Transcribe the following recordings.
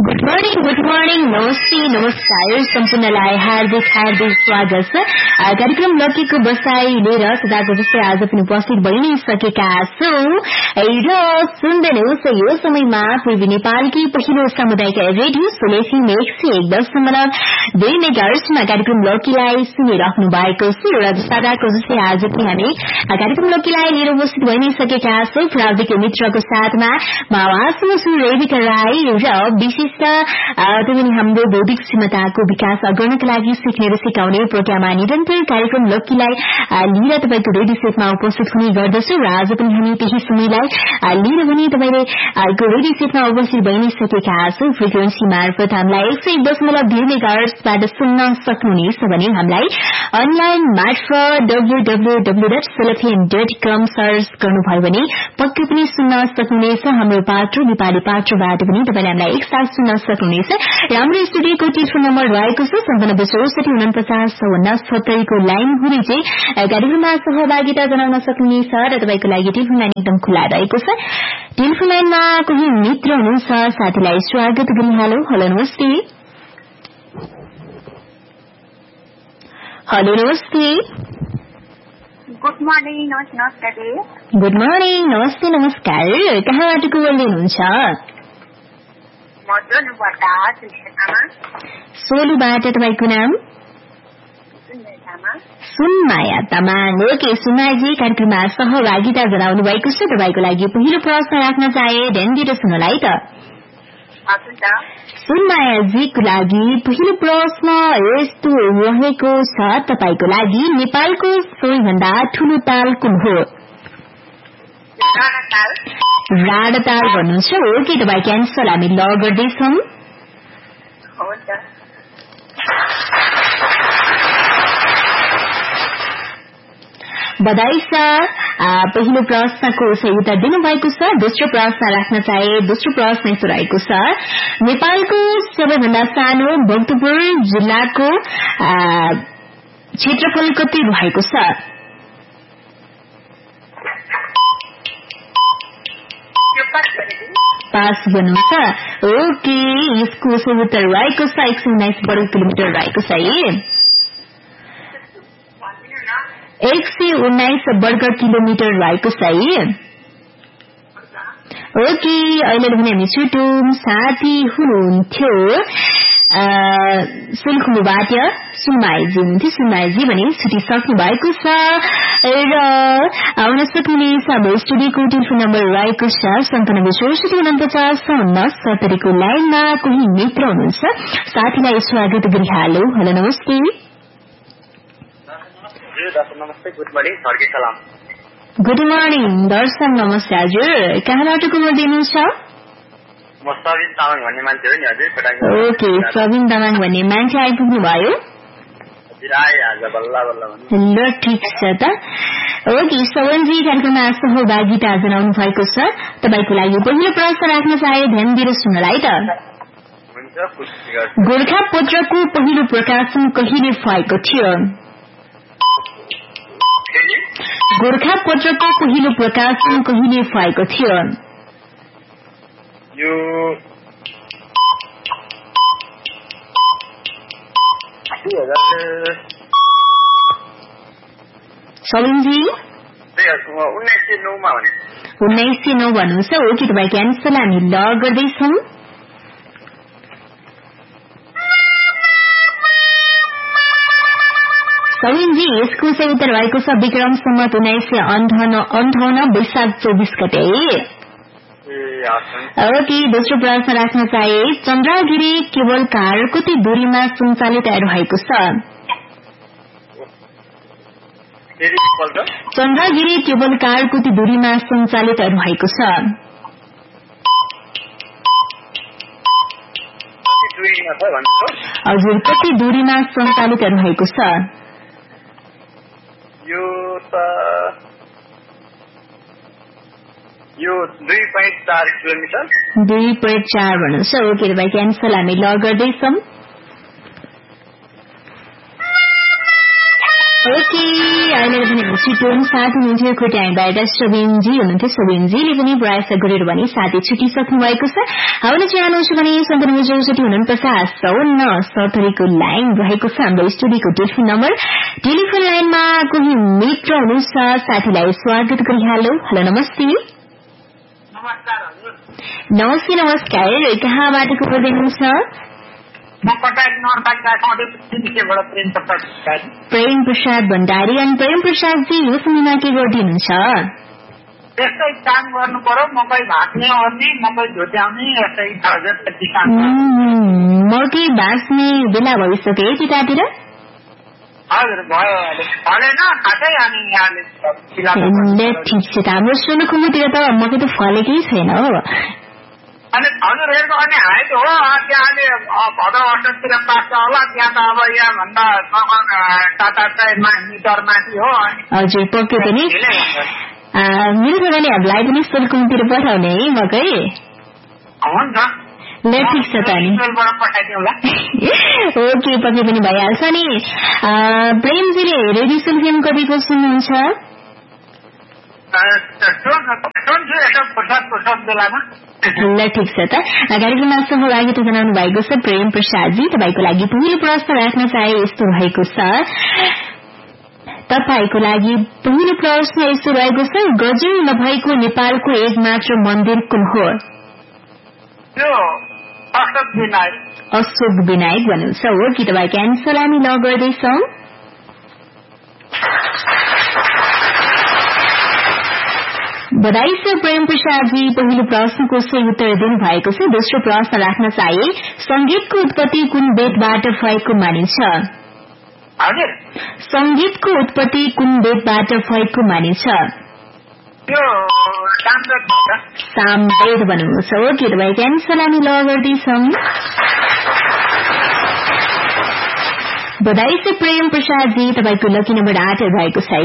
Good morning नमस्ते नमस्कार सम्पूर्णलाई हार्दिक स्वागत छ कार्यक्रम लकीको बसाई लिएर सदाको जस्तै आज पनि उपस्थित भइ नै सकेका छौं र सुन्दैनौस् यो समयमा पूर्वी नेपालकी पहिलो सामुदायिक रेडियो सोलेसिङ 101.2 मेगाहर्जमा कार्यक्रम लकीलाई सुनिराख्नु भएको छ र सदाको जस्तै आज पनि हामी कार्यक्रम लकीलाई लिएर उपस्थित भइ नै सकेका छौं प्राविधिक मित्रको साथमा मावासमा छु रेबिका राई र विशिष्ट हाम्रो बौद्धिक क्षमताको विकास गर्नका लागि सिक्ने र सिकाउने प्रोग्राममा निरन्तर कार्यक्रम लकीलाई लिएर तपाईको रेडियो सेटमा उपस्थित हुने गर्दछौं र आज पनि हामी त्यही समयलाई लिएर भने तपाईले रेडियो सेटमा उपस्थित भइ नै सकेका छौं फ्रिक्वेन्सी मार्फत हामीलाई 101.2 मेगाहर्जबाट सुन्न सक्नुहुनेछ भने हामीलाई अनलाइन मार्फत www.solafm.com सर्च गर्नुभयो भने पक्कै पनि सुन्न सक्नुहुनेछ हाम्रो पात्र नेपाली पात्रबाट पनि तपाईले हामीलाई एकसाथ सुन्न सक्नुहुनेछ र हाम्रो स्टुडियोको टेलिफोन नम्बर रहेको छ 9764497070 को लाइन हुँदै चाहिँ कार्यक्रममा सहभागिता जनाउन सक्नुहुनेछ र तपाईको लागि टेलिफोन लाइन एकदम खुला रहेको छ टेलिफोन लाइनमा कोही मित्र हुनुहुन्छ साथीलाई स्वागत गरिहालौ हेलो नमस्ते हेलो नमस्ते गुड मर्निङ नमस्कार गुड मर्निङ नमस्ते नमस्कार कहाँबाट को बोल्दै हुनुहुन्छ सोलुबाट तपाईको नाम सुनमाया तामाङ ओके सुनमायाजी कार्यक्रममा सहभागिता जनाउनु भएको छ तपाईको लागि पहिलो प्रश्न राख्न चाहे ध्यान दिएर सुन्नुला है त सुनमायाजीको लागि पहिलो प्रश्न यस्तो रहेको छ तपाईको लागि नेपालको सबैभन्दा ठूलो ताल कुन हो राणाताल भन्नुहुन्छ हो कि तपाईको एन्सर हामी ल गर्दैछौं बधाई छ पहिलो प्रश्नको सही उत्तर दिनुभएको छ दोस्रो प्रश्न राख्न चाहे दोस्रो प्रश्न यस्तो रहेको छ नेपालको सबैभन्दा सानो भक्तपुर जिल्लाको क्षेत्रफल कति रहेको छ पास गर्नुहुन्छ ओके यसको सही उत्तर रहेको छ 119 वर्ग किलोमिटर रहेको छ है 119 वर्ग किलोमिटर रहेको छ है ओके अहिले भने हामी छुट्यौं साथी हुनुहुन्थ्यो सुलखुलुबाट सुनमायाजी हुनुहुन्थ्यो सुनमायाजी भने छुटिसक्नु भएको छ र आउन सक्नुहुनेछ हाम्रो स्टुडियोको टेलिफोन नम्बर रहेको छ 9764497070 को लाइनमा कोही मित्र हुनुहुन्छ साथीलाई स्वागत गरिहालौ हेलो नमस्ते गुड मर्निङ दर्शन नमस्ते हजुर कहाँबाट को बोल्दै हुनुहुन्छ ओके सबिन तामाङ भन्ने मान्छे आइपुग्नु भयो ल ठिक छ त ओके सवनजी कार्यक्रममा सहभागिता जनाउनु भएको छ तपाईको लागि पहिलो प्रश्न राख्न चाहे ध्यान दिएर सुन्नुला है त गोरखापत्रको पहिलो प्रकाशन कहिले भएको थियो गोरखापत्रको पहिलो प्रकाशन कहिले भएको थियो सबिनजी 1909 भन्नुहुन्छ हो कि तपाईको एन्सर हामी ल गर्दैछौं सबिनजी यसको चाहिँ उत्तर भएको छ विक्रम सम्मत 1958 वैशाख 24 गते ओके दोस्रो प्रश्न राख्न चाहे चन्द्रगिरी केबल कार कति दूरीमा सञ्चालित रहेको छ चन्द्रगिरी केबल कार कति दूरीमा सञ्चालित रहेको छ हजुर कति दूरीमा सञ्चालित रहेको छ यो 2.4 किलोमिटर 2.4 भन्नुहुन्छ ओके तपाईको एन्सर हामी ल गर्दैछौं ओके अहिले पनि छिटो साथ हुनुहुन्थ्यो खोटाङबाट सबिनजी हुनुहुन्थ्यो सबिनजीले पनि प्रयास गरेर भने साथै छुटिसक्नु भएको छ आउन चाहनुहुन्छ भने 97644970 लाइन रहेको छ हाम्रो स्टुडियोको टेलिफोन नम्बर टेलिफोन लाइनमा कोही मित्र हुनुहुन्छ साथीलाई स्वागत गरिहालौ हेलो नमस्ते नमस्ते नमस्कार कहाँबाट को बोल्दै हुनुहुन्छ प्रेम प्रसाद भण्डारी अनि प्रेम प्रसाद जी यो समयमा के गरिदिनुहुन्छ यस्तै काम गर्नु पर्यो मकै भाँच्ने ओर्ने मकै झुट्याउने यस्तै मकै भाँच्ने बेला भइसक्यो त्यतातिर हजुर भयो फलेन खाँदै अनि यहाँले ठिक छ हाम्रो सोलुखुम्बुतिर त मकै त फलेकै छैन हो अनि हजुरहरूको अनि हाइट हो त्यहाँले भदौ अठतिर पाक्छ होला त्यहाँ त अब यहाँभन्दा 7-8 मिटर माथि हो हजुर पक्कै पनि मेरो छोरानीहरूलाई पनि सोलुखुम्बुतिर पठाउने है मकै हुन्छ ठिक छ त नि ओके पक्कै पनि भइहाल्छ नि प्रेमजीले रेडियो सुल्फियम कतिको सुन्नुहुन्छ ल ठिक छ त कार्यक्रममा सहभागिता जनाउनु भएको छ प्रेम प्रसादजी तपाईँको लागि पहिलो प्रश्न राख्न चाहे यस्तो रहेको छ तपाईँको लागि पहिलो प्रश्न यस्तो रहेको छ गजल नभएको नेपालको एकमात्र मन्दिर कुन हो अशोक विनायक भन्नुहुन्छ हो कि तपाईँको एन्सर हामी ल गर्दैछौ बधाई छ प्रेम प्रसाद जी पहिलो प्रश्नको सही उत्तर दिनु भएको छ दोस्रो प्रश्न राख्न चाहे संगीतको उत्पत्ति कुन वेदबाट भएको मानिन्छ संगीतको उत्पत्ति कुन वेदबाट भएको मानिन्छ सामवेद भन्नुहुन्छ हो कि तपाईँको एन्सर हामी ल गर्दैछौ बधाई छ प्रेम प्रसाद जी तपाईँको लकी नम्बर 8 भएको छ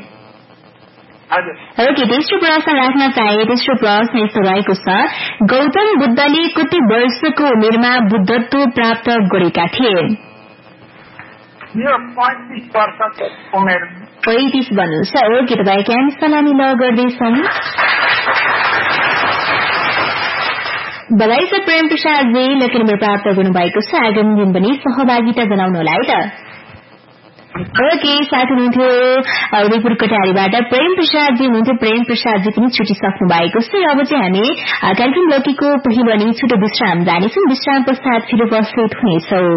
ओके तेस्रो प्रश्न राख्न चाहे तेस्रो प्रश्न यस्तो रहेको छ गौतम बुद्धले कति वर्षको उमेरमा बुद्धत्व प्राप्त गरेका थिए 35 भन्नुहुन्छ ओके तपाईँको एन्सर हामी ल गर्दैछौ बधाई छ प्रेम प्रसाद जी लकी नम्बर प्राप्त गर्नुभएको छ आगामी दिन पनि सहभागिता जनाउनु होला है त ओके साथ हुनुहुन्थ्यो उदयपुर कटारीबाट प्रेम प्रसाद जी हुनुहुन्थ्यो प्रेम प्रसाद जी पनि छुटिसक्नु भएको छ अब चाहिँ हामी कार्यक्रम लकीको पहिलो अनि छोटो विश्राम जानेछौँ विश्राम पश्चात फेरि उपस्थित हुनेछौँ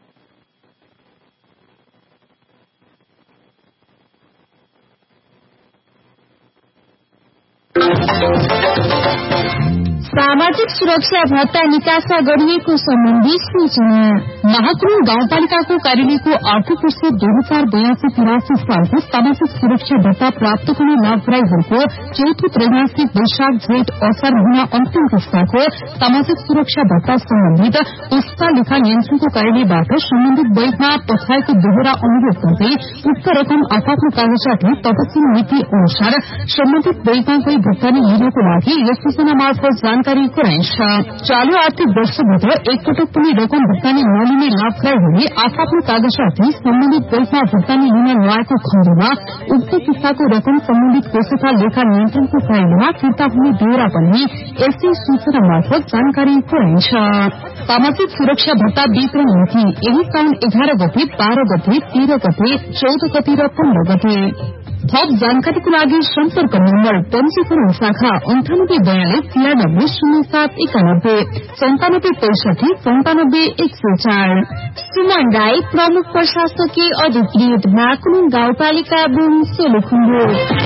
सामाजिक सुरक्षा भत्ता निकासा गरिएको सम्बन्धी सूचना महाकुम गाउँपालिकाको कार्यालयको आर्थिक वर्ष 2082-83 सालको सामाजिक सुरक्षा भत्ता प्राप्त गर्ने लाभग्राहीहरूको चौथो त्रैमासिक वैशाख जेठ असार महिना अन्तिम पुस्ताको सामाजिक सुरक्षा भत्ता सम्बन्धित पुस्ता लेखा नियन्त्रणको कार्यालयबाट सम्बन्धित बैंकमा पठाएको दोहोरा अनुरोध गर्दै उक्त रकम आफ्नो कागजातले तत्कालीन नीति अनुसार सम्बन्धित बैंकमा गई भुक्तानी लिनको लागि यस सूचना मार्फत जानकारी गराइन्छ चालू आर्थिक वर्षभित्र एकपटक पनि रकम भुक्तानी नलिने लाभग्राहीहरूले आफ्नो कागजातले सम्बन्धित बैंकमा भुक्तानी लिन नआएको खण्डमा उक्त किस्ताको रकम सम्बन्धित कोषका लेखा नियन्त्रणको कार्यालयमा फिर्ता हुने बेहोरा पनि यसै सूचना मार्फत जानकारी गराइन्छ सामाजिक सुरक्षा भत्ता वितरण नीति यही साउन 11 गते 12 गते 13 गते 14 गते र 15 गते थप जानकारीको लागि सम्पर्क नम्बर पञ्जीकरण शाखा 9892979194 सुमन राई प्रमुख प्रशासकीय अधिकृत माकुम गाउँपालिका बुङ सोलुखुम्बु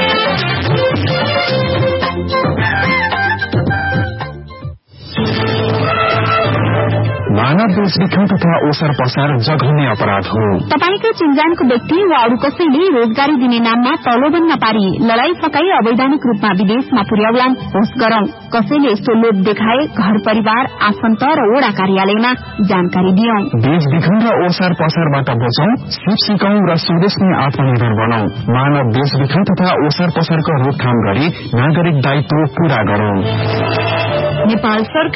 मानव बेचबिखन तथा ओसार पसार जघन्य अपराध हो। तपाईका चिन्जानको व्यक्ति वा अरू कसैले रोजगारी दिने नाममा प्रलोभन नपारी लडाई फकाई अवैधानिक रूपमा विदेशमा पुर्याउलान् होस गरौं। कसैले यस्तो लोभ देखाए घर परिवार आफन्त र वडा कार्यालयमा जानकारी दियौं। बेचबिखन र ओसार पसारबाट बचौं, सिप सिकौं र स्वदेशमै आत्मनिर्भर बनौं। मानव बेचबिखन तथा ओसार पसारको रोकथाम गरी नागरिक दायित्व पूरा गरौं। नेपाल सरकार